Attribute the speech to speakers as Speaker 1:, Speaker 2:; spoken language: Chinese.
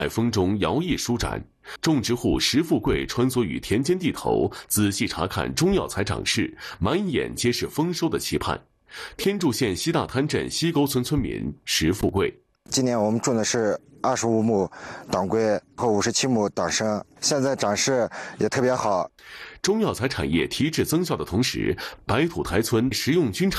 Speaker 1: 在风中摇曳舒展。种植户石富贵穿梭于田间地头，仔细查看中药材长势，满眼皆是丰收的期盼。天柱县西大滩镇西沟村村民石富贵：
Speaker 2: 今年我们种的是25亩当归和57亩当参，现在长势也特别好。
Speaker 1: 中药材产业提质增效的同时，白土台村食用菌产